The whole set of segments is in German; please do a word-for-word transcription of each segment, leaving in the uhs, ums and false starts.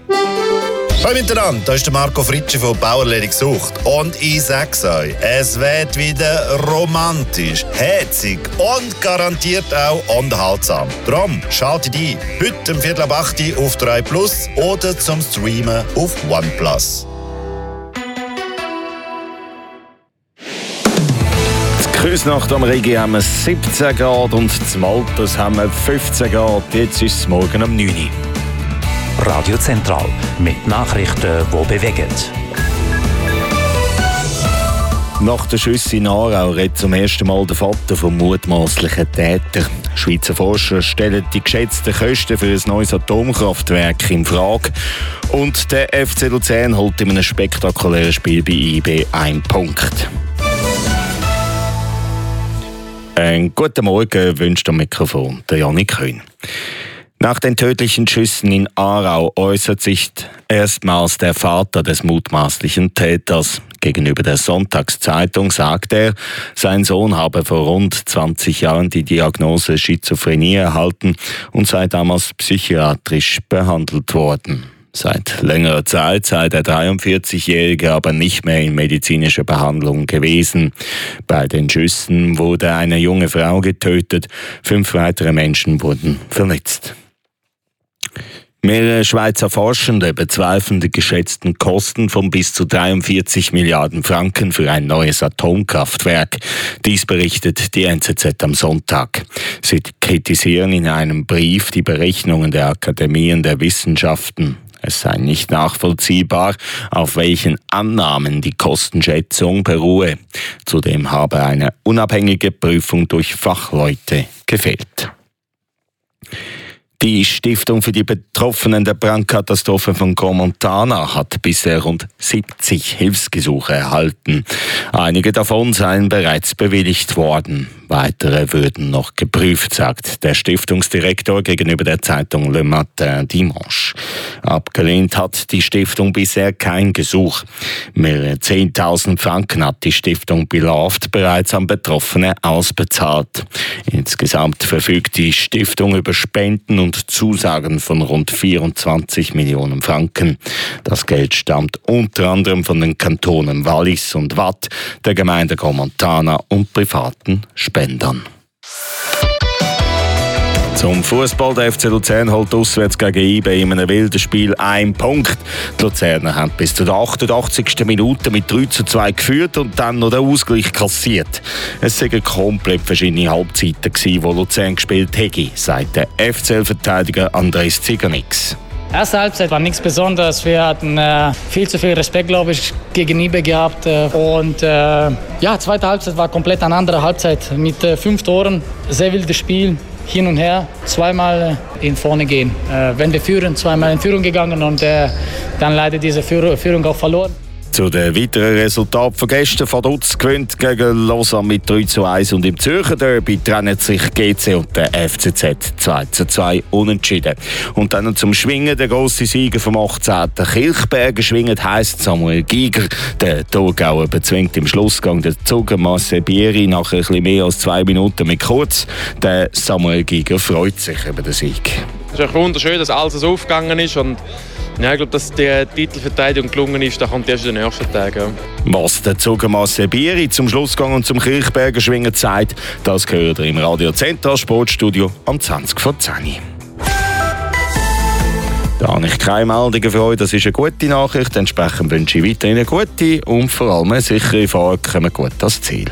Hallo miteinander, hier ist der Marco Fritschi von Bauerledig gesucht. Und ich sag's euch, es wird wieder romantisch, herzig und garantiert auch unterhaltsam. Darum schaltet ein, heute um Viertel ab acht auf drei Plus oder zum Streamen auf OnePlus. Küsnacht am Rigi haben wir siebzehn Grad und zum Alters haben wir fünfzehn Grad. Jetzt ist es morgen um neun Uhr. Radio Zentral mit Nachrichten, die bewegen. Nach der Schüsse in Aarau redet zum ersten Mal der Vater vom mutmaßlichen Täter. Schweizer Forscher stellen die geschätzten Kosten für ein neues Atomkraftwerk in Frage. Und der F C Luzern holt in einem spektakulären Spiel bei I B einen Punkt. Einen guten Morgen wünscht am Mikrofon der Janik Köhn. Nach den tödlichen Schüssen in Aarau äußert sich erstmals der Vater des mutmaßlichen Täters. Gegenüber der Sonntagszeitung sagt er, sein Sohn habe vor rund zwanzig Jahren die Diagnose Schizophrenie erhalten und sei damals psychiatrisch behandelt worden. Seit längerer Zeit sei der dreiundvierzigjährige aber nicht mehr in medizinischer Behandlung gewesen. Bei den Schüssen wurde eine junge Frau getötet, fünf weitere Menschen wurden verletzt. Mehrere Schweizer Forschende bezweifeln die geschätzten Kosten von bis zu dreiundvierzig Milliarden Franken für ein neues Atomkraftwerk. Dies berichtet die N Z Z am Sonntag. Sie kritisieren in einem Brief die Berechnungen der Akademien der Wissenschaften. Es sei nicht nachvollziehbar, auf welchen Annahmen die Kostenschätzung beruhe. Zudem habe eine unabhängige Prüfung durch Fachleute gefehlt. Die Stiftung für die Betroffenen der Brandkatastrophe von Crans-Montana hat bisher rund siebzig Hilfsgesuche erhalten. Einige davon seien bereits bewilligt worden. Weitere würden noch geprüft, sagt der Stiftungsdirektor gegenüber der Zeitung Le Matin Dimanche. Abgelehnt hat die Stiftung bisher kein Gesuch. Mehrere zehntausend Franken hat die Stiftung Beloved bereits an Betroffene ausbezahlt. Insgesamt verfügt die Stiftung über Spenden und Zusagen von rund vierundzwanzig Millionen Franken. Das Geld stammt unter anderem von den Kantonen Wallis und Waadt, der Gemeinde Crans-Montana und privaten Spendern. Zum Fußball. Der F C Luzern holt auswärts gegen I B in einem wilden Spiel einen Punkt. Die Luzerner haben bis zur achtundachtzigsten Minute mit drei zu zwei geführt und dann noch den Ausgleich kassiert. Es waren komplett verschiedene Halbzeiten, die Luzern gespielt hätte, sagt der F C L-Verteidiger Andres Ziganix. Erste Halbzeit war nichts Besonderes. Wir hatten äh, viel zu viel Respekt, glaube ich, gegen I B gehabt. Äh, und äh, ja, zweite Halbzeit war komplett eine andere Halbzeit mit äh, fünf Toren. Sehr wildes Spiel, hin und her, zweimal äh, in vorne gehen. Äh, wenn wir führen, zweimal in Führung gegangen und äh, dann leider diese Führ- Führung auch verloren. Zu den weiteren Resultaten von gestern: Vaduz gewinnt gegen Lausanne mit drei zu eins und im Zürcher Derby trennen sich G C und der F C Z zwei zu zwei unentschieden. Und dann zum Schwingen, der grosse Sieger vom achtzehnten Kilchberger schwingt heisst Samuel Giger. Der Thurgauer bezwingt im Schlussgang den Zugermasse Bieri nach ein bisschen mehr als zwei Minuten mit kurz. Der Samuel Giger freut sich über den Sieg. Es ist echt wunderschön, dass alles so aufgegangen ist und ja, ich glaube, dass die Titelverteidigung gelungen ist, da kommt erst in den nächsten Tagen. Was der Zugermasse Bieri zum Schlussgang und zum Kirchberger Schwingen sagt, das gehört ihr im Radio Zentral Sportstudio am zwanzig vor zehn. Da habe ich keine Meldungen für euch, das ist eine gute Nachricht. Entsprechend wünsche ich weiterhin eine gute und vor allem eine sichere Fahrt, kommen gut ans Ziel.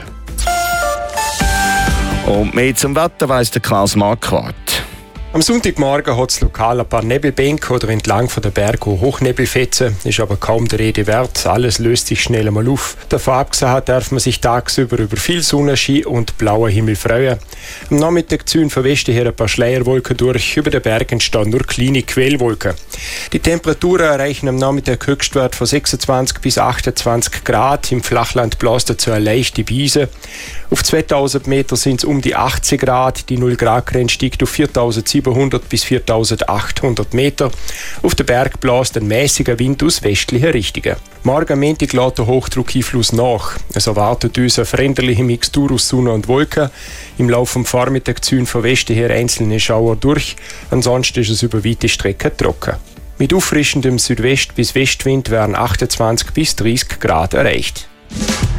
Und mehr zum Wetter weiss der Klaus Marquardt. Am Sonntagmorgen hat es lokal ein paar Nebelbänke oder entlang von der Berge Hochnebelfetzen. Ist aber kaum der Rede wert. Alles löst sich schnell einmal auf. Davon abgesehen darf man sich tagsüber über viel Sonnenschein und blauer Himmel freuen. Am Nachmittag ziehen von Westen her ein paar Schleierwolken durch. Über den Bergen entstehen nur kleine Quellwolken. Die Temperaturen erreichen am Nachmittag Höchstwert von sechsundzwanzig bis achtundzwanzig Grad. Im Flachland bläst dazu eine leichte Brise. Auf zweitausend Meter sind es um die achtzig Grad. Die null Grad Grenze steigt auf viertausendsiebenhundert bis viertausendachthundert Meter. Auf den Berg bläst ein mäßiger Wind aus westlicher Richtung. Morgen am Montag lässt der Hochdruckeinfluss nach. Es erwartet uns eine veränderliche Mixtur aus Sonne und Wolken. Im Laufe des Vormittags ziehen von Westen her einzelne Schauer durch. Ansonsten ist es über weite Strecken trocken. Mit auffrischendem Südwest- bis Westwind werden achtundzwanzig bis dreißig Grad erreicht.